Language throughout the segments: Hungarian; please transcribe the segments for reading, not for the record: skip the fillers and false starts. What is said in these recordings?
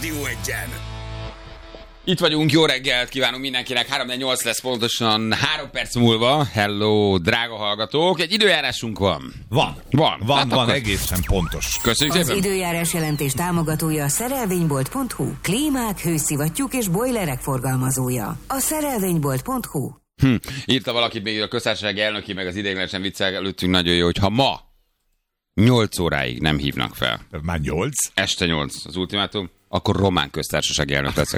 Rádió Egyen. Itt vagyunk, jó reggelt kívánunk mindenkinek, 3-8 lesz pontosan 3 perc múlva. Hello, drága hallgatók, egy időjárásunk van. Van, egészen pontos. Köszönjük Az szépen. időjárás jelentés támogatója a szerelvénybolt.hu, klímák, hőszivattyúk és bojlerek forgalmazója. A szerelvénybolt.hu. Írta valaki még a köztársaság elnöki, meg az ideiglenesen viccelődtünk, nagyon jó, hogy ha ma 8 óráig nem hívnak fel. Már 8? Este 8 az ultimátum, akkor román köztársaság elnök leszek.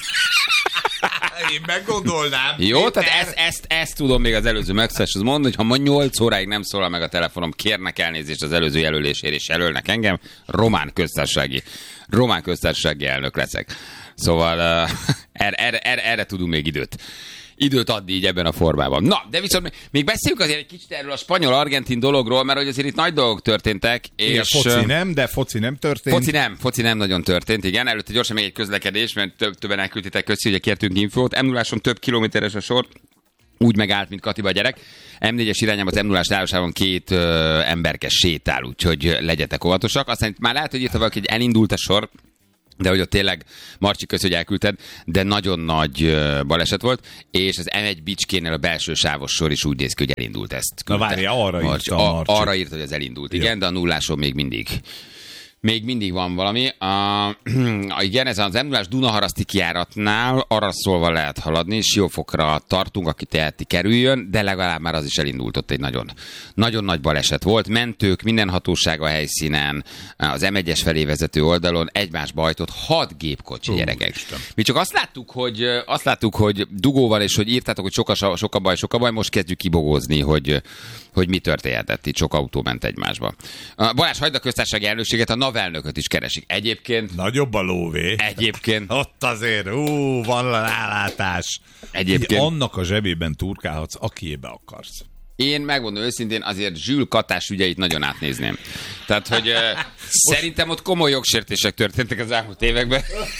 Én meggondolnám. Jó, tehát ezt tudom még az előző megszóláshoz mondani, hogy ha ma 8 óráig nem szólal meg a telefonom, kérnek elnézést az előző jelölésért, és jelölnek engem, román köztársasági elnök leszek. Szóval erre tudunk még időt adni így ebben a formában. Na, de viszont még beszéljük azért egy kicsit erről a spanyol-argentin dologról, mert hogy azért itt nagy dolgok történtek. Igen, és foci nem történt. Foci nem nagyon történt, igen. Előtte gyorsan még egy közlekedés, mert többen elküldtétek köszi, ugye kértünk infót. M0-áson több kilométeres a sor, úgy megállt, mint Katiba gyerek. M4-es irányában az M0-ás társaságban 2 emberke sétál, úgyhogy legyetek óvatosak. Aztán már lehet, hogy írta valaki, hogy elindult a sor, de hogy ott tényleg, Marcsi, köszi, hogy elküldted, de nagyon nagy baleset volt, és az M1 Bicskénél a belső sávos sor is úgy néz ki, hogy elindult ezt. Na várja, arra írta Marcsi. Arra írt, hogy ez elindult, igen, de a nulláson még mindig van valami. Igen, ez az M0-ás Dunaharaszti kijáratnál arra szólva lehet haladni, Siófokra tartunk, aki teheti kerüljön, de legalább már az is elindult, ott egy nagyon nagy baleset volt. Mentők, minden hatóság a helyszínen, az M1-es felé vezető oldalon egymásba hajtott 6 gépkocsi, gyerekek. Mi csak azt láttuk, hogy dugóval, és hogy írtátok, hogy sok a baj, most kezdjük kibogózni, hogy mi történhetett, itt sok autó ment egymásba. Balázs, hagyd a köztársasági elnökséget, a elnököt is keresik. Egyébként... Nagyobb a lóvé. Egyébként... Ott azért, van rálátás. Egyébként... Annak a zsebében turkálhatsz, akiébe akarsz. Én megmondom őszintén, azért Zsül Katás ügyeit nagyon átnézném. Tehát, hogy szerintem ott komoly jogsértések történtek az elmúlt években.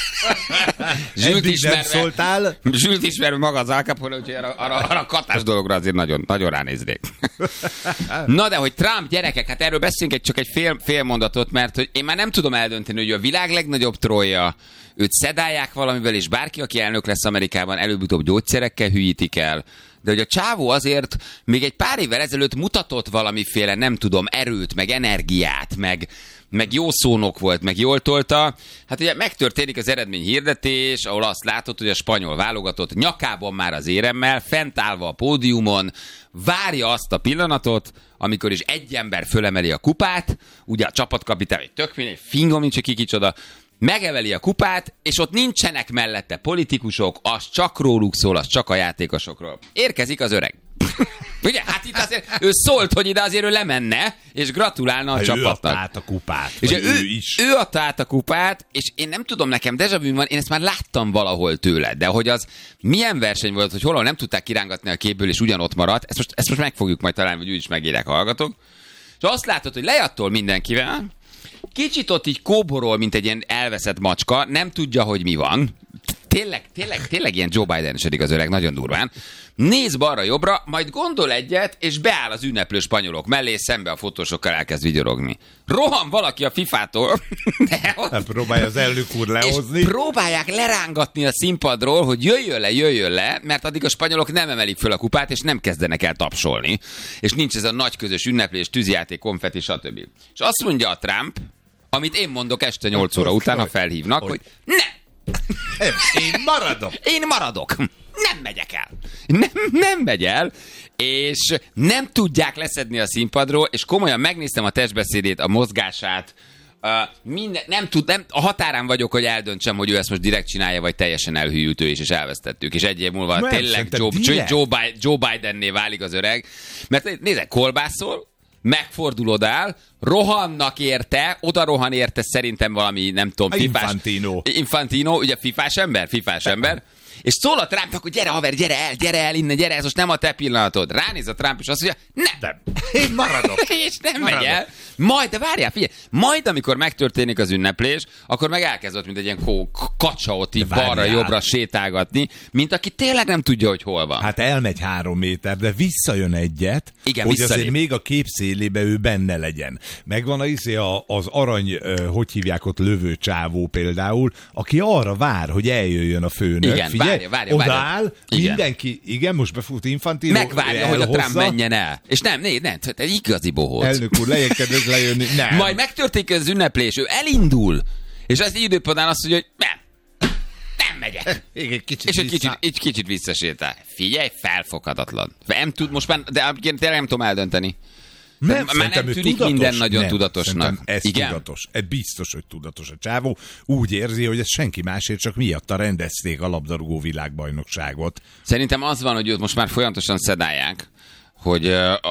Zsült ismerve maga az Al Capone, úgyhogy arra a Katás dologra azért nagyon, nagyon ránéznék. Na de, hogy Trump, gyerekek, hát erről beszélünk csak egy fél mondatot, mert hogy én már nem tudom eldönteni, hogy a világ legnagyobb trollja, őt szedálják valamivel, és bárki, aki elnök lesz Amerikában, előbb-utóbb gyógyszerekkel hülyítik el. De hogy a csávó azért még egy pár évvel ezelőtt mutatott valamiféle, nem tudom, erőt, meg energiát, meg jó szónok volt, meg jól tolta. Hát ugye megtörténik az eredményhirdetés, ahol azt látod, hogy a spanyol válogatott nyakában már az éremmel, fent állva a pódiumon, várja azt a pillanatot, amikor is egy ember fölemeli a kupát, ugye a csapatkapitány, egy tök mindegy, fingom nincs, ki kicsoda, megeveli a kupát, és ott nincsenek mellette politikusok, az csak róluk szól, az csak a játékosokról. Érkezik az öreg. Ugye, hát itt azért ő szólt, hogy ide azért ő lemenne, és gratulálna a csapatnak. Ő adta át a kupát. És ő adta át a kupát, és én nem tudom, nekem déjà vu van, én ezt már láttam valahol tőle, de hogy az milyen verseny volt, hogy hol nem tudták kirángatni a képből, és ugyanott maradt, ezt most meg fogjuk majd találni, hogy úgy is megérek hallgatók. És azt látod, hogy lejattól mindenkivel, kicsit ott így kóborol, mint egy ilyen elveszett macska, nem tudja, hogy mi van. Tényleg ilyen Joe Biden-esedik az öreg, nagyon durván. Néz balra-jobbra, majd gondol egyet, és beáll az ünneplő spanyolok mellé, szembe a fotósokkal elkezd vigyorogni. Rohan valaki a FIFA-tól. Próbálja az elnök úr lehozni. És próbálják lerángatni a színpadról, hogy jöjjön le, mert addig a spanyolok nem emelik föl a kupát, és nem kezdenek el tapsolni. És nincs ez a nagy közös ünneplés, tűzijáték, konfetti, stb. És azt mondja a Trump, amit én mondok este 8 óra után, ha felhívnak, hogy Én maradok. Nem megyek el. Nem megy el, és nem tudják leszedni a színpadról, és komolyan megnéztem a testbeszédét, a mozgását, a határán vagyok, hogy eldöntsem, hogy ő ezt most direkt csinálja, vagy teljesen elhűlt ő is, és elvesztettük. És egy év múlva tényleg Joe Bidenné válik az öreg. Mert nézd, kolbászol, megfordul odáll, rohannak érte, oda rohan érte szerintem valami, nem tudom, Infantino, ugye fifás ember, És szól a Trumpnak, hogy gyere haver, gyere el innen, gyere, ez most nem a te pillanatod. Ránéz a Trump, és azt mondja, nem. Én maradok. És nem megy el. Majd, de várjál, figyelj, majd amikor megtörténik az ünneplés, akkor meg elkezdett, mint egy ilyen kacsa ott így balra-jobbra sétálgatni, mint aki tényleg nem tudja, hogy hol van. Hát elmegy 3 méter, de visszajön egyet, igen, hogy azért még a kép szélébe ő benne legyen. Megvan az arany, hogy hívják ott, lövő csávó például, aki arra vár, hogy eljöjjön a főnök. Igen, figyelj, várja. odaáll, Igen. mindenki, igen, most befut Infantino. Megvárja, hogy a Trump menjen el. És nem, egy igazi bohóc. Elnök úr, lejjebb lejönni. Nem. Majd megtörténik az ünneplés, ő elindul, és az időpontán azt mondja, hogy nem megyek. És egy kicsit visszasétál. Figyelj, felfoghatatlan. Nem tud most már, de tényleg nem tudom eldönteni. Már nem tűnik tudatos, minden nagyon tudatosnak. Ez igen? Tudatos. Ez biztos, hogy tudatos a csávó. Úgy érzi, hogy ez senki másért, csak miatta rendezték a labdarúgó világbajnokságot. Szerintem az van, hogy őt most már folyamatosan szedálják, hogy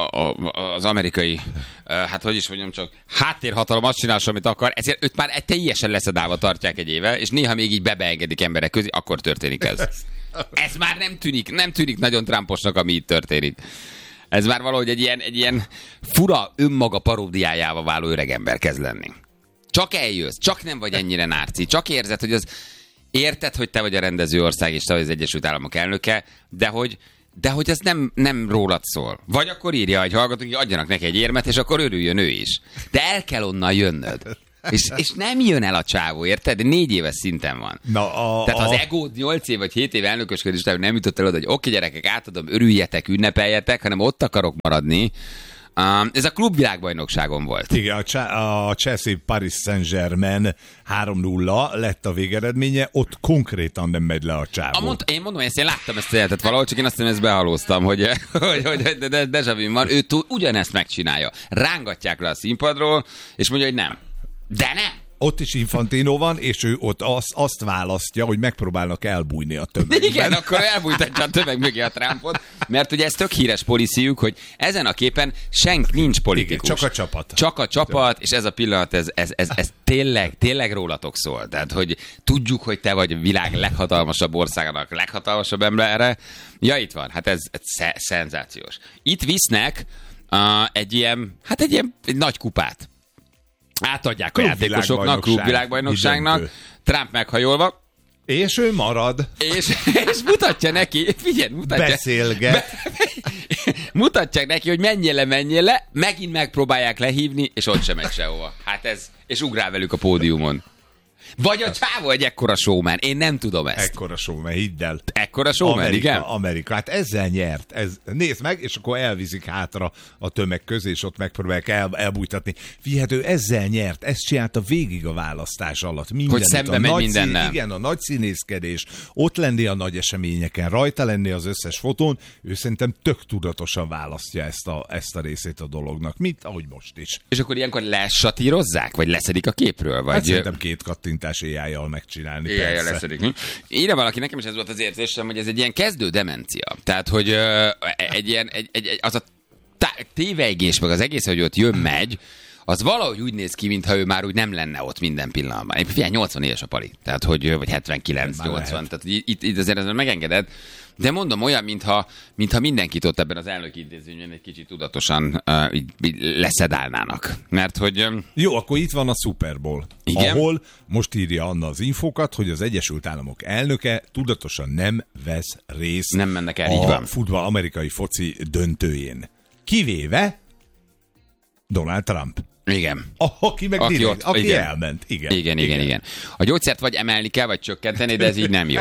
az amerikai, hát hogy is mondjam, csak háttérhatalom azt csinál, amit akar, ezért őt már teljesen leszedálva tartják egy éve, és néha még így bebeengedik emberek közé, akkor történik ez. Ez már nem tűnik nagyon Trumposnak, ami itt történik. Ez már valahogy egy ilyen fura önmaga paródiájával váló öregember kezd lenni. Csak eljössz, csak nem vagy ennyire nárci, csak érzed, hogy érted, hogy te vagy a rendező ország, és te vagy az Egyesült Államok elnöke, de hogy ez nem rólad szól. Vagy akkor írja egy hallgató, hogy adjanak neki egy érmet, és akkor örüljön ő is. De el kell onnan jönnöd. És nem jön el a csávó, érted? 4 éves szinten van. Tehát az ego 8 év vagy 7 év elnökösködés után nem jutott el oda, hogy oké, gyerekek, átadom, örüljetek, ünnepeljetek, hanem ott akarok maradni. Ez a klubvilágbajnokságon volt. Igen, a Chelsea Paris Saint-Germain 3-0 lett a végeredménye, ott konkrétan nem megy le a csávó. Én mondom, én láttam ezt a jelentet valahol, csak én azt hiszem, ezt behalóztam, hogy déjà vu van, ő ugyanezt megcsinálja. Rángatják le a színpadról, és mondja, hogy nem. De nem! Ott is Infantino van, és ő ott azt választja, hogy megpróbálnak elbújni a tömegben. Igen, akkor elbújtatja a tömeg mögé a Trumpot, mert ugye ez tök híres policyjük, hogy ezen a képen nincs politikus. Igen, csak a csapat. Csak a csapat, és ez a pillanat, ez tényleg rólatok szól. Tehát, hogy tudjuk, hogy te vagy a világ leghatalmasabb országának leghatalmasabb embere. Ja, itt van, hát ez szenzációs. Itt visznek egy nagy kupát. Átadják a játékosoknak, klubvilágbajnokságnak, Trump meghajolva. És ő marad. És mutatja neki, figyelj, beszélget. Mutatják neki, hogy menjél le, megint megpróbálják lehívni, és ott sem megy sehova. Hát ez, és ugrál velük a pódiumon. Vagy a csávó egy ekkora showman, én nem tudom ezt. Ekkora showman, hidd el. Ekkora showman, igen? Amerika, hát ezzel nyert. Nézd meg, és akkor elviszik hátra a tömeg közé, és ott megpróbálják elbújtatni. Figyelj, ő ezzel nyert, ezt csinálta végig a választás alatt. Hogy szembe megy mindennel. Igen, a nagy színészkedés, ott lenni a nagy eseményeken, rajta lenni az összes fotón, ő szerintem tök tudatosan választja ezt a részét a dolognak, mint ahogy most is. És akkor ilyenkor lesatírozzák, vagy leszedik a képről? Vagy... Hát szerintem 2 kattintás AI-jal megcsinálni. AI-jal leszedik. Írja valaki, nekem is ez volt az érzésem, hogy ez egy ilyen kezdő demencia. Tehát, hogy az a tévejgés, meg az egész, hogy ott megy, az valahogy úgy néz ki, mintha ő már úgy nem lenne ott minden pillanatban. Én figyelj, 80 éves a pali. Tehát, hogy, vagy 79-80. Tehát, itt azért ez megengedett. De mondom, olyan, mintha mindenkit ott ebben az elnöki intézményben egy kicsit tudatosan leszedálnának. Mert hogy... Jó, akkor itt van a Super Bowl. Igen? Ahol most írja Anna az infókat, hogy az Egyesült Államok elnöke tudatosan nem vesz részt nem mennek el, így van. Futball amerikai foci döntőjén. Kivéve Donald Trump. Igen. Aki meg direkt, aki elment. Igen. A gyógyszert vagy emelni kell, vagy csökkenteni, de ez így nem jó.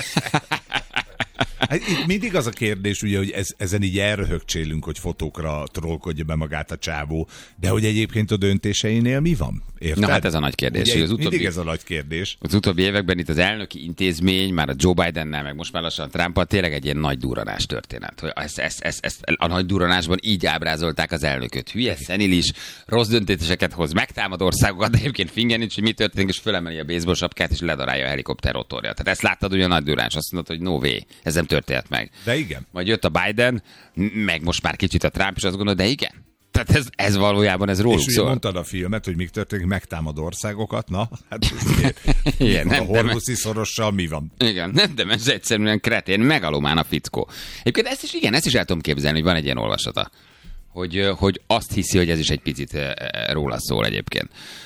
Hát itt mindig az a kérdés, ugye, hogy ezen így elröhögcsélünk, hogy fotókra trollkodja be magát a csávó, de hogy egyébként a döntéseinél mi van? Érted? Na hát ez a nagy kérdés. Ugye, mindig ez a nagy kérdés. Az utóbbi években itt az elnöki intézmény, már a Joe Bidennel, meg most már lassan Trumpal tényleg egy ilyen nagy durranás történet. Hogy ezt a nagy durranásban így ábrázolták az elnököt. Hülye, szenilis, rossz döntéseket hoz, megtámad országokat, de egyébként fingen nincs, hogy mi történik, és fölemeli a baseball sapkát, és ledarálja a helikopter rotorja. Tehát ezt láttad, hogy a nagy durranás, azt mondod, hogy no way, ez nem történt meg. De igen. Majd jött a Biden, meg most már kicsit a Trump, és azt gondolod, de igen. Tehát ez valójában ez róluk és ugye szól. mondtad a filmet, hogy mik történik, megtámad országokat, na, hát Igen, a Hormuzzi szorossal mi van? Igen, nem, de ez egyszerűen kretén, megalomán a fickó. Egyébként ezt is el tudom képzelni, hogy van egy ilyen olvasata, hogy azt hiszi, hogy ez is egy picit róla szól egyébként.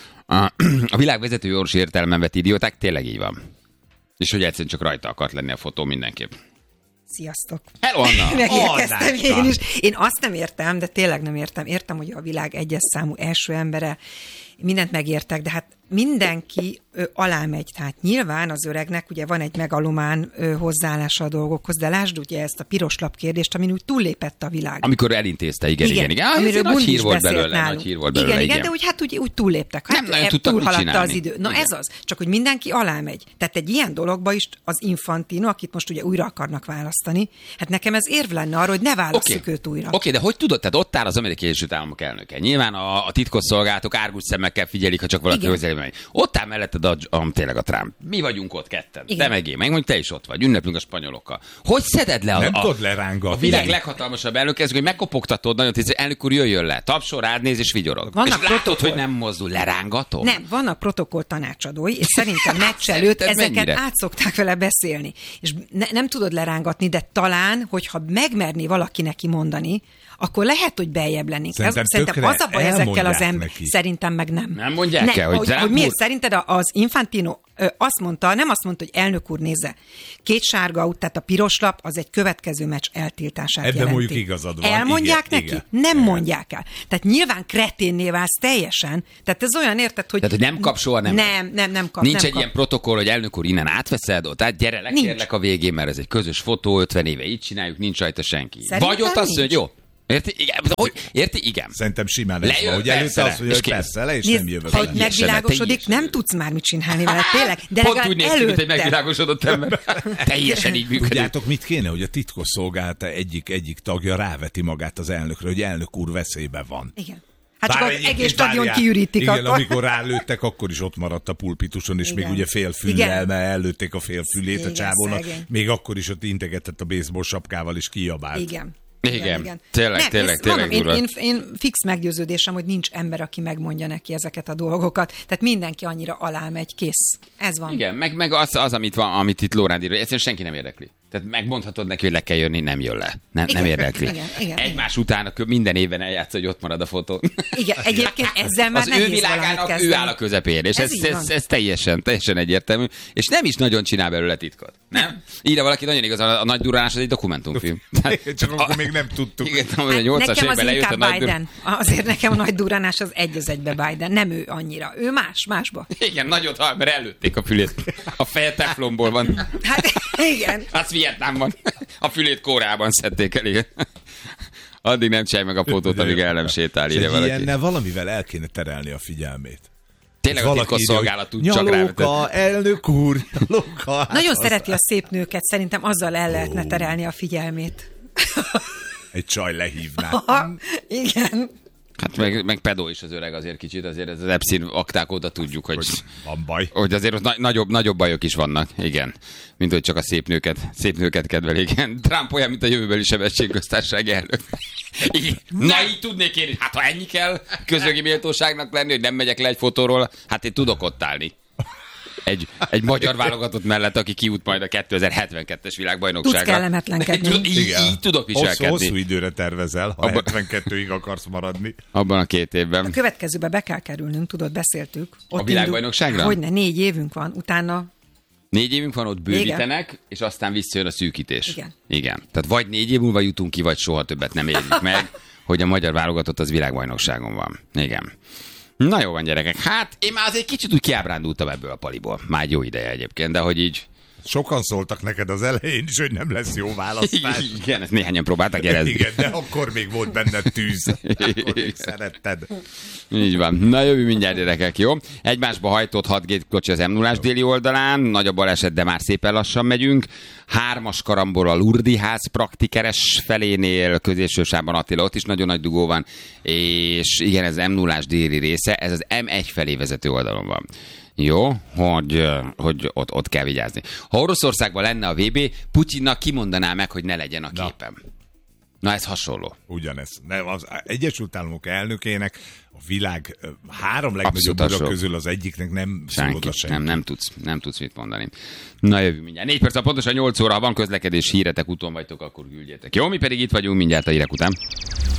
A világ vezető orvosi értelemben vett idióták, tényleg így van. És hogy egyszerűen csak rajta akart lenni a fotó mindenképp. Sziasztok! Hello, Anna! Megérkeztem én is. Én azt nem értem, de tényleg nem értem. Értem, hogy a világ egyes számú első embere, mindent megértek, de hát mindenki alá megy. Tehát nyilván az öregnek ugye van egy megalomán hozzáállása a dolgokhoz, de lásd ugye ezt a piros lap kérdést, amin úgy túllépett a világ. Amikor elintézte, igen. Amiről nagy Bundi hír is volt beszélt belőle, nálunk. nagy hír volt belőle, igen, de úgy, hát úgy túlléptek. Hát nem nagyon tudtak mit túlhaladta csinálni. az idő. Na Igen. ez az. Csak hogy mindenki alá megy. Tehát egy ilyen dologba is az Infantino, akit most ugye újra akarnak választani, hát nekem ez érv lenne arra, hogy ne válasszuk őt újra. Oké, de hogy tudod? Tehát ott áll az Amerikai Egyesült Államok elnöke. Nyilván a titkosszolgálatok árgus szemekkel figyelik, ha csak valaki közelében megy. Ott áll melletted tényleg a Trump. Mi vagyunk ott ketten. Igen. Te meg én, meg mondjuk te is ott vagy. Ünneplünk a spanyolokkal. Hogy szeded le Nem tudod lerángatni. a világ leghatalmasabb elnöke, hogy megkopogtatod nagyon tíz, elnök úr jöjjön le. Tapsol, rád néz és vigyorog. Vannak és látod, hogy nem mozdul, lerángatom? Nem, vannak protokoll tanácsadói, és szerintem meccs előtt ezeket mennyire? át szokták vele beszélni. És nem tudod lerángatni, de talán, hogyha megmerné valaki neki mondani, akkor lehet, hogy beljebb lennénk. Szerintem az a baj ezekkel az szerintem meg nem. Nem mondják el, hogy miért? Szerinted az Infantino azt mondta, nem azt mondta, hogy elnök úr nézze, 2 sárga út, tehát a piros lap, az egy következő meccs eltiltását Ebben jelenti. mondjuk igazad van. Elmondják igen, neki? igen. Nem mondják el. Tehát nyilván kreténné válsz teljesen. Tehát ez olyan, érted, hogy... Tehát, hogy nem kap soha, nem kap. Nincs nem egy kap. ilyen protokoll, hogy elnök úr innen átveszed, tehát gyere, lekérlek a végén, mert ez egy közös fotó, 50 éve így csináljuk, nincs rajta senki. Szerintem Vagy ott azt nincs. mondja, jó. Érti? Igen. Érti? Igen. Szerintem simán ez Lejön, van, hogy előtte persze, azt mondja, és hogy kész. persze le, és Nézd, nem jövök. ha el. megvilágosodik, teljesen. nem tudsz már mit csinálni vele, tényleg. De Pont legalább úgy néz ki, mint egy előtte. megvilágosodott ember. Teljesen így működik. Tudjátok, mit kéne, hogy a titkosszolgálata egyik tagja ráveti magát az elnökre, hogy elnök úr veszélyben van. Igen. Hát csak Bár az egyébként egész stadion várjál, kiürítik igen, akkor. amikor rálőttek, akkor is ott maradt a pulpituson, és Igen. még ugye fél füllel, Igen. mert ellőtték a fél fülét a Igen, csávónak. szegény. Még akkor is ott integetett a baseball sapkával, és kiabált. Igen. Igen. Tényleg mondom, durva. én fix meggyőződésem, hogy nincs ember, aki megmondja neki ezeket a dolgokat. Tehát mindenki annyira alá megy, kész. Ez van. Igen, meg az amit itt Lóránd ír, egyszerűen senki nem érdekli. Tehát megmondhatod neki, hogy le kell jönni, nem jön le. Nem Igen, érdekli. igen. Egymás után minden évben eljátsz, hogy ott marad a fotó. Igen, egyébként ezzel már Az ő nehéz valamit világának kezdeni. ő áll a közepén, és ez teljesen egyértelmű, és nem is nagyon csinál belőle titkot. Nem? Írja valaki nagyon igaz, a Nagy Durránás az egy dokumentumfilm. Csak akkor még nem tudtuk. Igen, a 80-as Nekem az években lejött a inkább Nagy Biden. Azért nekem a nagy durránás az egy az egybe Biden. Nem ő annyira. Ő másba. Igen, nagyot hal, mert előtték a fülét. A feje teflonból van. Hát igen. Az Vietnámban. A fülét Kórában szedték el, igen. Addig nem csinálj meg a fotót, amíg el nem sétál, ide valaki. Ilyennel valamivel el kéne terelni a figyelmét. Tényleg a titkosszolgálat tud csak rávetett. Nyalóka, elnök úr, nyalóka. Hát Nagyon szereti a szép nőket, szerintem azzal el lehetne terelni a figyelmét. Egy csaj lehívná. Igen. Hát meg pedó is az öreg azért kicsit, azért ez az Epstein akták óta tudjuk, hogy Van baj. hogy azért ott nagyobb bajok is vannak, igen. Mint hogy csak a szép nőket kedvel, igen. Trump olyan, mint a jövőbeli sebességköztársasági elnök. Na így tudnék én, hát ha ennyi kell közögi méltóságnak lenni, hogy nem megyek le egy fotóról, hát én tudok ott állni. Egy magyar válogatott mellett, aki kiút majd a 2072-es világbajnokságra. Tudsz kellemetlenkedni. Így tudok viselkedni. Hosszú időre tervezel, ha 72-ig akarsz maradni. Abban a 2 évben. A következőbe be kell kerülnünk, tudod, beszéltük. A világbajnokságra? Hogyne, 4 évünk van, utána 4 évünk van, ott bővítenek, igen. És aztán visszajön a szűkítés. Igen. Tehát vagy 4 év múlva jutunk ki, vagy soha többet nem érjük meg, hogy a magyar válogatott az világbajnokságon van. Igen. Na jó van, gyerekek. Hát én már azért kicsit úgy kiábrándultam ebből a paliból. Már egy jó ideje egyébként, de hogy így... Sokan szóltak neked az elején is, hogy nem lesz jó választás. Igen, ezt néhányan próbáltak jelezni. Igen, de akkor még volt benned tűz. Akkor még szeretted. Így van. Na jövő mindjárt, gyerekek, jó? Egymásba hajtott 6 gépkocsi az M0-ás déli oldalán, nagy a baleset, de már szépen lassan megyünk. 3-as karambol a Lurdi ház praktikeres felénél, középső sávban Attila, ott is nagyon nagy dugó van, és igen, ez M0-ás déli része, ez az M1 felé vezető oldalon van. Jó, hogy ott kell vigyázni. Ha Oroszországban lenne a VB, Putyinnak kimondaná meg, hogy ne legyen a képen. Na ez hasonló. Ugyanez. Nem, az Egyesült Államok elnökének a világ 3 legnagyobb ura közül az egyiknek nem szól oda senki. Nem tudsz mit mondani. Na jövünk mindjárt. 4 perc, pontosan 8 óra, ha van közlekedés híretek, úton vagytok, akkor küldjétek. Jó, mi pedig itt vagyunk mindjárt a hírek után.